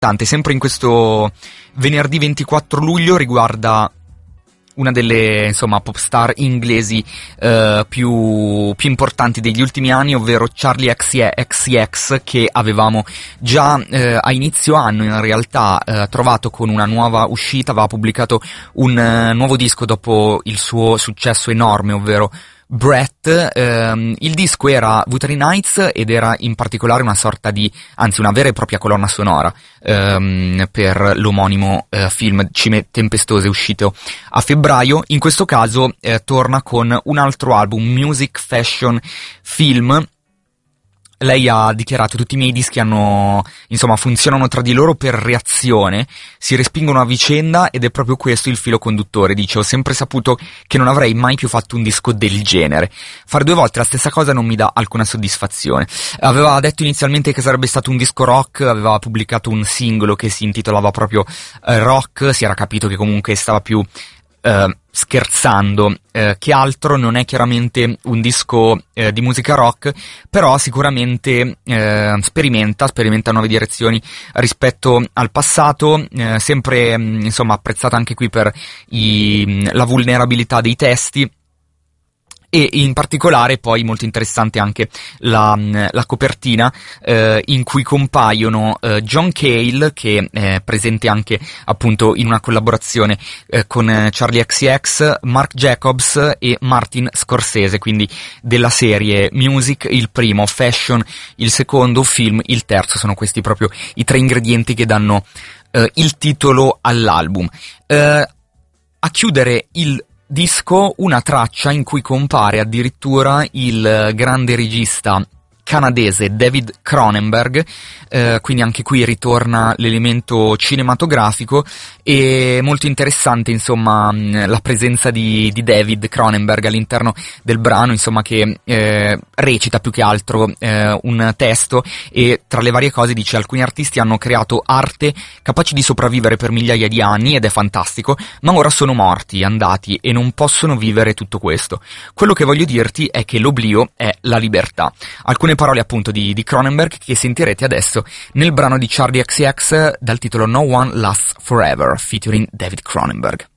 sempre in questo venerdì 24 luglio, riguarda una delle, insomma, pop star inglesi più importanti degli ultimi anni, ovvero Charli XCX, che avevamo già a inizio anno in realtà trovato con una nuova uscita. Aveva pubblicato un nuovo disco dopo il suo successo enorme, ovvero Brett. Il disco era Wuthering Nights ed era in particolare una sorta di, anzi una vera e propria colonna sonora per l'omonimo film Cime Tempestose, uscito a febbraio. In questo caso torna con un altro album, Music Fashion Film. Lei ha dichiarato: tutti i miei dischi funzionano tra di loro per reazione, si respingono a vicenda ed è proprio questo il filo conduttore. Dice: ho sempre saputo che non avrei mai più fatto un disco del genere. Fare 2 volte la stessa cosa non mi dà alcuna soddisfazione. Aveva detto inizialmente che sarebbe stato un disco rock, aveva pubblicato un singolo che si intitolava proprio Rock, si era capito che comunque stava più scherzando che altro. Non è chiaramente un disco di musica rock, però sicuramente sperimenta nuove direzioni rispetto al passato, sempre apprezzata anche qui per la vulnerabilità dei testi. E in particolare poi molto interessante anche la copertina in cui compaiono John Cale, che è presente anche appunto in una collaborazione con Charli XCX, Marc Jacobs e Martin Scorsese, quindi della serie Music il primo, Fashion il secondo, Film il terzo. Sono questi proprio i 3 ingredienti che danno il titolo all'album. A chiudere il disco una traccia in cui compare addirittura il grande regista canadese David Cronenberg, quindi anche qui ritorna l'elemento cinematografico. E molto interessante la presenza di David Cronenberg all'interno del brano, che recita più che altro un testo, e tra le varie cose dice: alcuni artisti hanno creato arte capace di sopravvivere per migliaia di anni ed è fantastico, ma ora sono morti, andati e non possono vivere tutto questo. Quello che voglio dirti è che l'oblio è la libertà. Alcune parole appunto di Cronenberg che sentirete adesso nel brano di Charli XCX dal titolo No One Lasts Forever, featuring David Cronenberg.